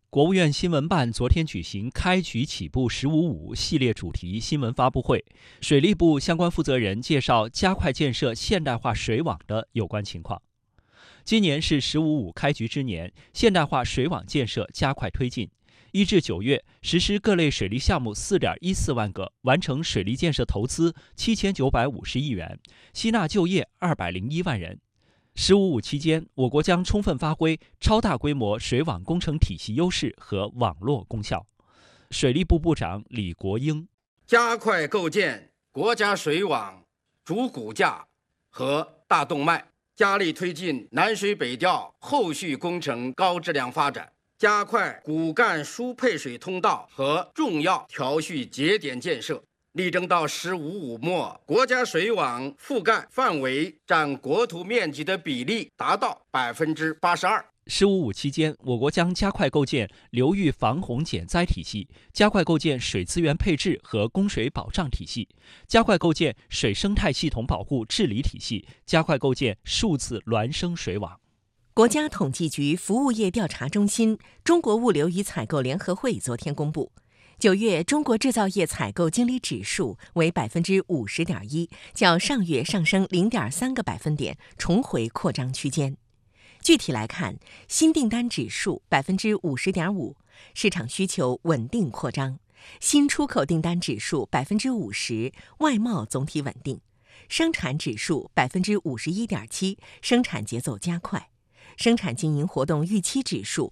国务院新闻办昨天举行开局起步“15.5”系列主题新闻发布会，水利部相关负责人介绍加快建设现代化水网的有关情况。今年是“15.5”开局之年，现代化水网建设加快推进。1至9月，实施各类水利项目4.14万个，完成水利建设投资7950亿元，吸纳就业201万人。“15.5”期间，我国将充分发挥超大规模水网工程体系优势和网络功效。水利部部长李国英加快构建国家水网主骨架和大动脉，加力推进南水北调后续工程高质量发展，加快骨干输配水通道和重要调蓄节点建设，力争到“15.5”末，国家水网覆盖范围占国土面积的比例达到82%。 “15.5”期间，我国将加快构建流域防洪减灾体系，加快构建水资源配置和供水保障体系，加快构建水生态系统保护治理体系，加快构建数字孪生水网。 国家统计局服务业调查中心、中国物流与采购联合会昨天公布，9月中国制造业采购经理指数为50.1%，较上月上升0.3个百分点，重回扩张区间。具体来看，新订单指数50.5%，市场需求稳定扩张；新出口订单指数50%，外贸总体稳定；生产指数51.7%，生产节奏加快；生产经营活动预期指数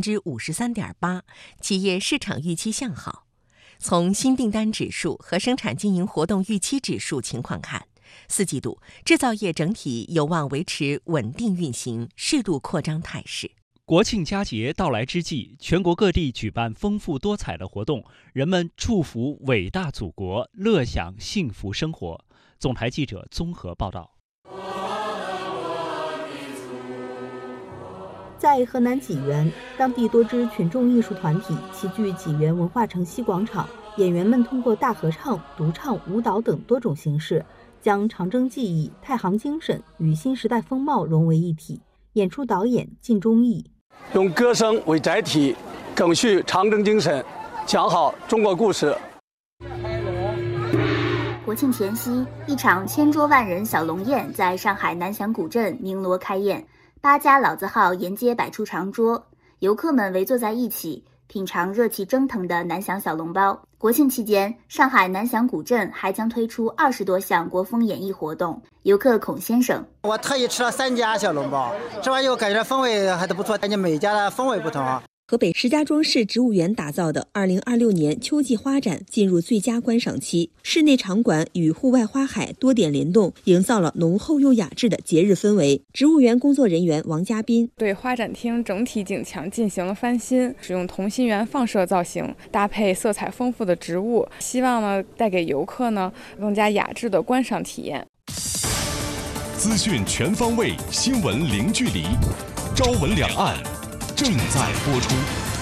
53.8%，企业市场预期向好。从新订单指数和生产经营活动预期指数情况看，4季度制造业整体有望维持稳定运行、适度扩张态势。 国庆佳节到来之际，全国各地举办丰富多彩的活动，人们祝福伟大祖国，乐享幸福生活。总台记者综合报道。 在河南济源，当地多支群众艺术团体齐聚济源文化城西广场，演员们通过大合唱、独唱、舞蹈等多种形式，将长征技艺、太行精神与新时代风貌融为一体。演出导演靳忠义用歌声为载体，赓续长征精神，讲好中国故事。 国庆前夕，一场千桌万人小龙宴在上海南翔古镇鸣锣开宴，8家老字号沿街摆出长桌，游客们围坐在一起，品尝热气蒸腾的南翔小笼包。国庆期间，上海南翔古镇还将推出20多项国风演艺活动。游客孔先生： 我特意吃了3家小笼包，吃完以后感觉风味还是不错，感觉每家的风味不同啊。 河北石家庄市植物园打造的2026年秋季花展进入最佳观赏期，室内场馆与户外花海多点联动，营造了浓厚又雅致的节日氛围。植物园工作人员王嘉宾对花展厅整体景墙进行了翻新，使用同心圆放射造型，搭配色彩丰富的植物，希望呢带给游客呢更加雅致的观赏体验。 资讯全方位，新闻零距离，朝闻两岸正在播出。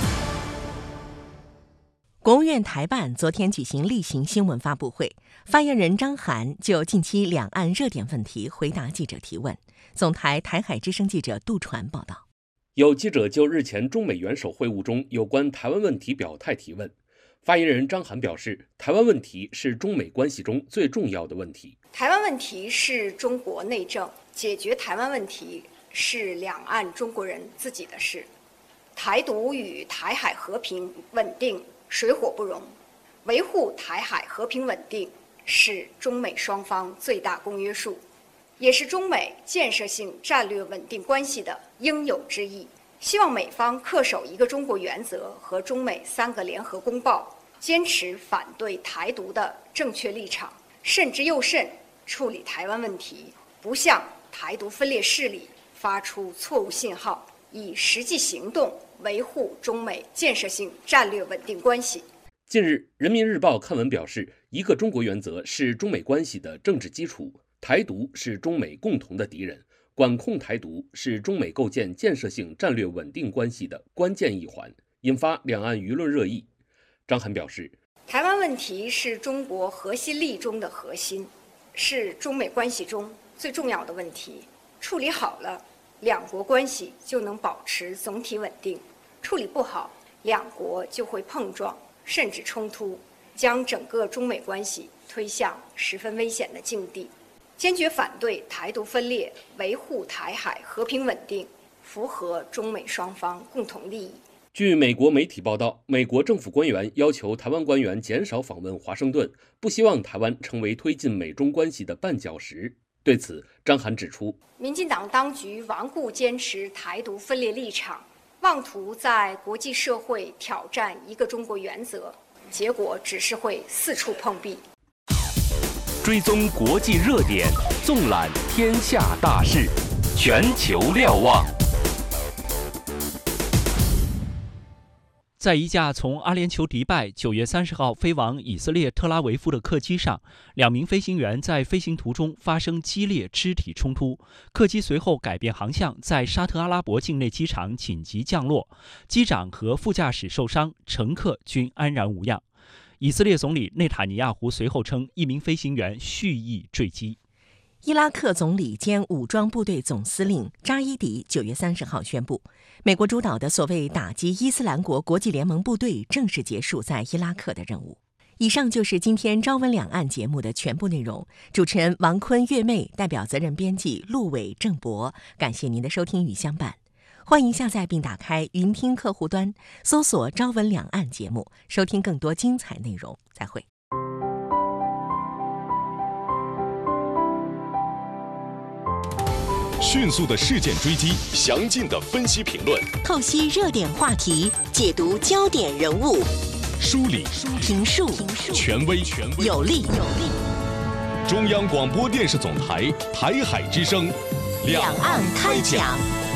国务院台办昨天举行例行新闻发布会，发言人张涵就近期两岸热点问题回答记者提问。总台台海之声记者杜传报道。 有记者就日前中美元首会晤中有关台湾问题表态提问，发言人张涵表示，台湾问题是中美关系中最重要的问题。 台湾问题是中国内政，解决台湾问题是两岸中国人自己的事。台独与台海和平稳定水火不容，维护台海和平稳定是中美双方最大公约数，也是中美建设性战略稳定关系的应有之义。希望美方恪守一个中国原则和中美3个联合公报，坚持反对台独的正确立场，慎之又慎处理台湾问题，不向台独分裂势力发出错误信号，以实际行动维护中美建设性战略稳定关系。 近日，人民日报刊文表示，一个中国原则是中美关系的政治基础，台独是中美共同的敌人，管控台独是中美构建建设性战略稳定关系的关键一环，引发两岸舆论热议。张涵表示， 台湾问题是中国核心利益中的核心，是中美关系中最重要的问题，处理好了，两国关系就能保持总体稳定，处理不好两国就会碰撞，甚至冲突，将整个中美关系推向十分危险的境地。坚决反对台独分裂，维护台海和平稳定，符合中美双方共同利益。 据美国媒体报道，美国政府官员要求台湾官员减少访问华盛顿，不希望台湾成为推进美中关系的绊脚石。对此，张涵指出， 民进党当局顽固坚持台独分裂立场，妄图在国际社会挑战一个中国原则，结果只是会四处碰壁。 追踪国际热点，纵览天下大事，全球瞭望。 在一架从阿联酋迪拜9月30号飞往以色列特拉维夫的客机上，2名飞行员在飞行途中发生激烈肢体冲突，客机随后改变航向，在沙特阿拉伯境内机场紧急降落，机长和副驾驶受伤，乘客均安然无恙。以色列总理内塔尼亚胡随后称，1名飞行员蓄意坠机。 伊拉克总理兼武装部队总司令扎伊迪9月30号宣布，美国主导的所谓打击伊斯兰国国际联盟部队正式结束在伊拉克的任务。以上就是今天朝闻两岸节目的全部内容。主持人王坤、月妹，代表责任编辑陆伟、郑博，感谢您的收听与相伴。欢迎下载并打开云听客户端，搜索朝闻两岸节目，收听更多精彩内容。再会。 迅速的事件追击，详尽的分析评论， 透析热点话题，解读焦点人物， 梳理评述权威有力。 中央广播电视总台台海之声， 两岸开讲。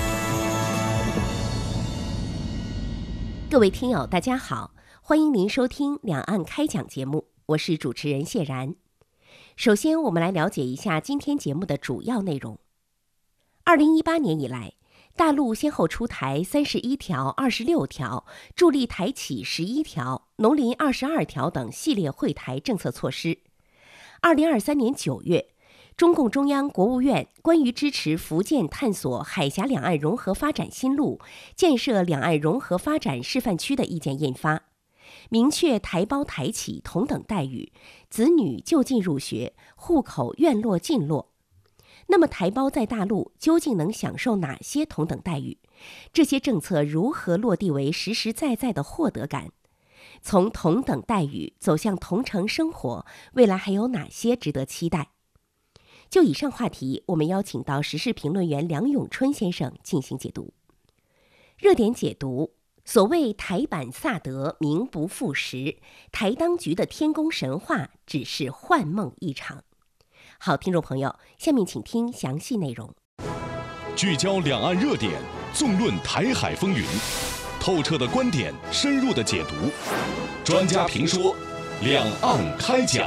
各位听友大家好，欢迎您收听两岸开讲节目，我是主持人谢然。首先我们来了解一下今天节目的主要内容。2018年以来，大陆先后出台31条、26条，助力台企11条、农林22条等系列惠台政策措施。2023年9月，中共中央、国务院关于支持福建探索海峡两岸融合发展新路、建设两岸融合发展示范区的意见印发，明确台胞台企同等待遇，子女就近入学，户口院落进落。那么台胞在大陆究竟能享受哪些同等待遇？这些政策如何落地为实实在在的获得感？从同等待遇走向同城生活，未来还有哪些值得期待？就以上话题，我们邀请到时事评论员梁永春先生进行解读。热点解读：所谓台版萨德名不副实，台当局的天宫神话只是幻梦一场。好，听众朋友，下面请听详细内容。 聚焦两岸热点，纵论台海风云，透彻的观点，深入的解读，专家评说，两岸开讲。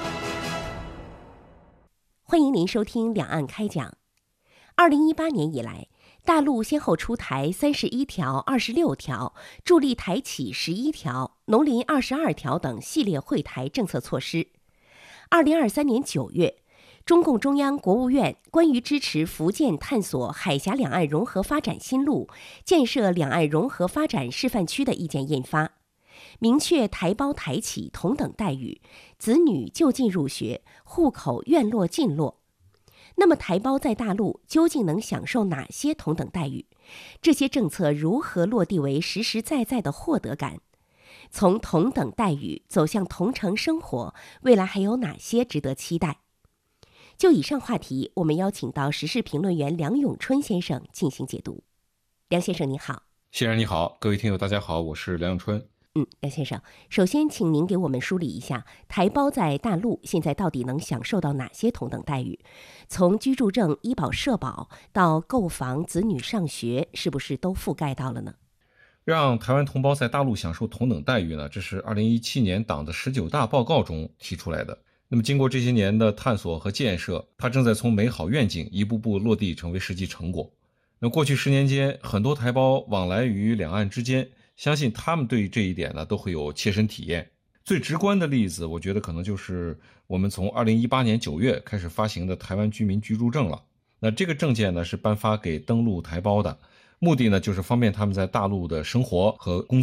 欢迎您收听两岸开讲。2018年以来，大陆先后出台31条、26条，助力台企11条、农林22条等系列惠台政策措施。2023年9月，中共中央、国务院关于支持福建探索海峡两岸融合发展新路、建设两岸融合发展示范区的意见印发，明确台胞台企同等待遇，子女就近入学，户口院落进落。那么台胞在大陆究竟能享受哪些同等待遇？这些政策如何落地为实实在在的获得感？从同等待遇走向同城生活，未来还有哪些值得期待？就以上话题，我们邀请到时事评论员梁永春先生进行解读。梁先生你好。 谢然你好，各位听友大家好，我是梁永春。 梁先生，首先请您给我们梳理一下台胞在大陆现在到底能享受到哪些同等待遇？从居住证、医保、社保到购房、子女上学，是不是都覆盖到了呢？ 让台湾同胞在大陆享受同等待遇呢，这是2017年党的19大报告中提出来的。那么经过这些年的探索和建设，它正在从美好愿景一步步落地成为实际成果。那过去10年间，很多台胞往来于两岸之间，相信他们对于这一点呢都会有切身体验。最直观的例子，我觉得可能就是我们从2018年9月开始发行的台湾居民居住证了。那这个证件呢是颁发给登陆台胞的，目的呢就是方便他们在大陆的生活和工作。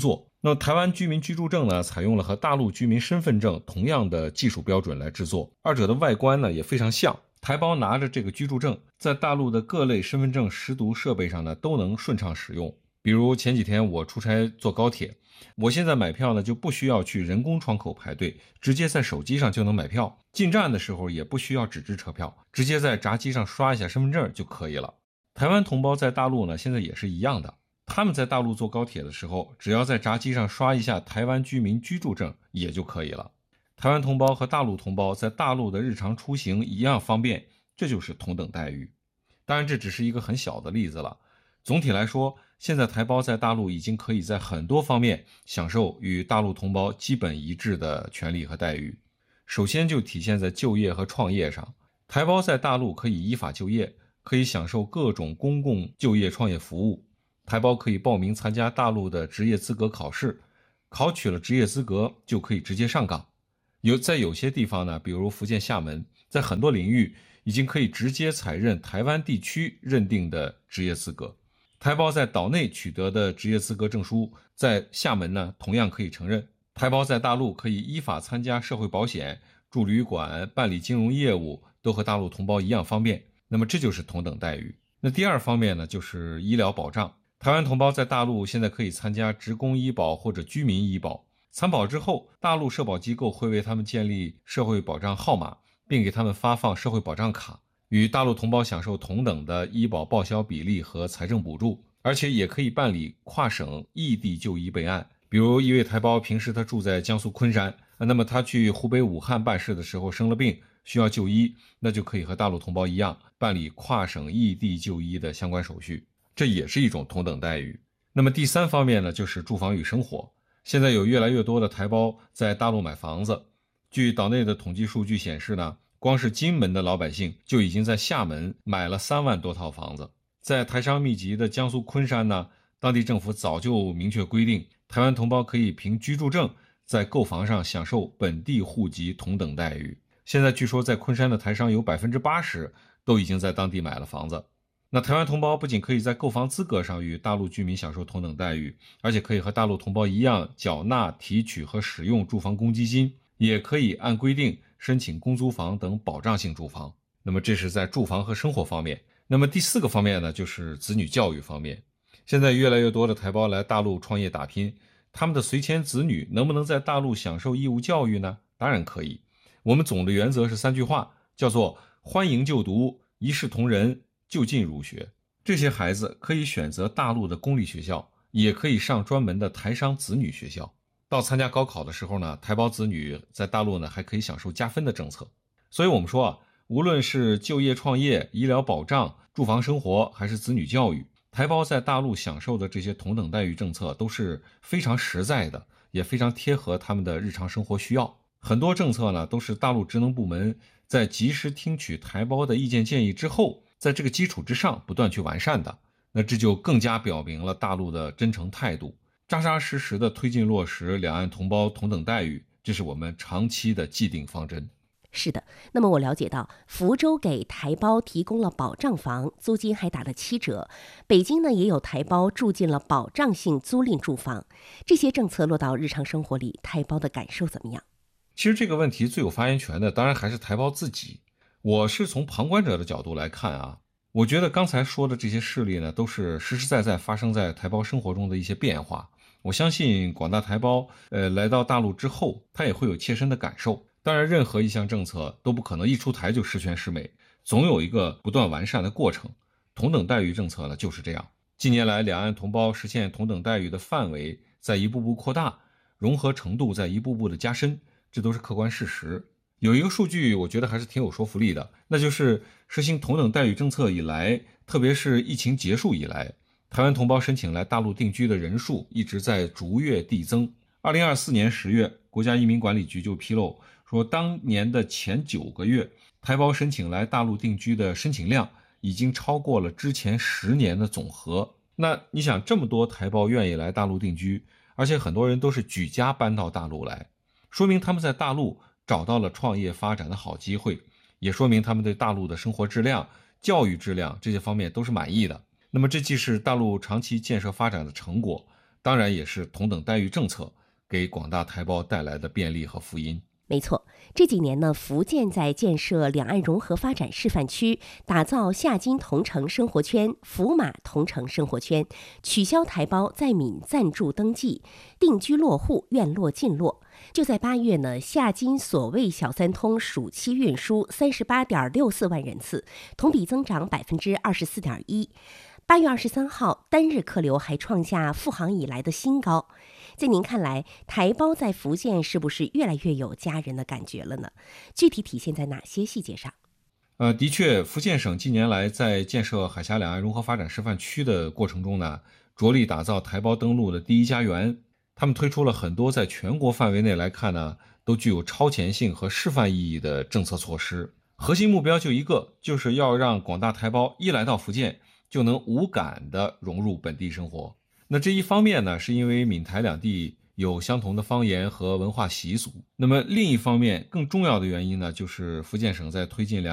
那么台湾居民居住证呢，采用了和大陆居民身份证同样的技术标准来制作，二者的外观呢也非常像。台胞拿着这个居住证，在大陆的各类身份证识读设备上呢都能顺畅使用。比如前几天我出差坐高铁，我现在买票呢就不需要去人工窗口排队，直接在手机上就能买票。进站的时候也不需要纸质车票，直接在闸机上刷一下身份证就可以了。台湾同胞在大陆呢现在也是一样的，他们在大陆坐高铁的时候，只要在闸机上刷一下台湾居民居住证也就可以了。台湾同胞和大陆同胞在大陆的日常出行一样方便，这就是同等待遇。当然这只是一个很小的例子了，总体来说，现在台胞在大陆已经可以在很多方面享受与大陆同胞基本一致的权利和待遇。首先就体现在就业和创业上，台胞在大陆可以依法就业，可以享受各种公共就业创业服务。台胞可以报名参加大陆的职业资格考试，考取了职业资格就可以直接上岗。在有些地方呢，比如福建厦门，在很多领域已经可以直接采认台湾地区认定的职业资格。台胞在岛内取得的职业资格证书，在厦门呢同样可以承认。台胞在大陆可以依法参加社会保险、住旅馆、办理金融业务，都和大陆同胞一样方便。那么这就是同等待遇。那第二方面呢，就是医疗保障。台湾同胞在大陆现在可以参加职工医保或者居民医保，参保之后，大陆社保机构会为他们建立社会保障号码，并给他们发放社会保障卡，与大陆同胞享受同等的医保报销比例和财政补助，而且也可以办理跨省异地就医备案。比如一位台胞平时他住在江苏昆山，那么他去湖北武汉办事的时候生了病，需要就医，那就可以和大陆同胞一样办理跨省异地就医的相关手续，这也是一种同等待遇。那么第三方面呢，就是住房与生活。现在有越来越多的台胞在大陆买房子，据岛内的统计数据显示呢，光是金门的老百姓就已经在厦门买了3万多套房子。在台商密集的江苏昆山呢，当地政府早就明确规定，台湾同胞可以凭居住证在购房上享受本地户籍同等待遇。现在据说在昆山的台商有 80% 都已经在当地买了房子。那台湾同胞不仅可以在购房资格上与大陆居民享受同等待遇，而且可以和大陆同胞一样缴纳、提取和使用住房公积金，也可以按规定申请公租房等保障性住房。那么这是在住房和生活方面。那么第4个方面呢，就是子女教育方面。现在越来越多的台胞来大陆创业打拼，他们的随迁子女能不能在大陆享受义务教育呢？当然可以。我们总的原则是3句话，叫做欢迎就读、一视同仁、就近入学。这些孩子可以选择大陆的公立学校，也可以上专门的台商子女学校。到参加高考的时候呢，台胞子女在大陆呢还可以享受加分的政策。所以我们说啊，无论是就业创业、医疗保障、住房生活，还是子女教育，台胞在大陆享受的这些同等待遇政策都是非常实在的，也非常贴合他们的日常生活需要。很多政策呢，都是大陆职能部门在及时听取台胞的意见建议之后，在这个基础之上不断去完善的。那这就更加表明了大陆的真诚态度，扎扎实实的推进落实两岸同胞同等待遇，这是我们长期的既定方针。 是的，那么我了解到，福州给台胞提供了保障房，租金还打了7折。北京呢，也有台胞住进了保障性租赁住房。这些政策落到日常生活里，台胞的感受怎么样？ 其实这个问题最有发言权的，当然还是台胞自己。我是从旁观者的角度来看啊，我觉得刚才说的这些事例呢，都是实实在在发生在台胞生活中的一些变化。我相信广大台胞来到大陆之后，他也会有切身的感受。当然，任何一项政策都不可能一出台就十全十美，总有一个不断完善的过程。同等待遇政策呢，就是这样。近年来，两岸同胞实现同等待遇的范围在一步步扩大，融合程度在一步步的加深，这都是客观事实。有一个数据，我觉得还是挺有说服力的，那就是实行同等待遇政策以来，特别是疫情结束以来，台湾同胞申请来大陆定居的人数一直在逐月递增。2024年10月，国家移民管理局就披露说，当年的前9个月，台胞申请来大陆定居的申请量已经超过了之前10年的总和。那你想，这么多台胞愿意来大陆定居，而且很多人都是举家搬到大陆来，说明他们在大陆找到了创业发展的好机会，也说明他们对大陆的生活质量、教育质量这些方面都是满意的。那么这既是大陆长期建设发展的成果， 当然也是同等待遇政策给广大台胞带来的便利和福音。 没错，这几年呢，福建在建设两岸融合发展示范区，打造夏金同城生活圈、福马同城生活圈，取消台胞在闽暂住登记，定居落户院落进落。就在8月呢，夏金所谓小三通暑期运输38.64万人次，同比增长24.1%。8月23号，单日客流还创下复航以来的新高。在您看来，台胞在福建是不是越来越有家人的感觉了呢？具体体现在哪些细节上？ 的确，福建省近年来在建设海峡两岸融合发展示范区的过程中呢，着力打造台胞登陆的第一家园。他们推出了很多在全国范围内来看呢，都具有超前性和示范意义的政策措施。核心目标就一个，就是要让广大台胞一来到福建就能无感地融入本地生活。那这一方面呢，是因为闽台两地有相同的方言和文化习俗。那么另一方面，更重要的原因呢，就是福建省在推进两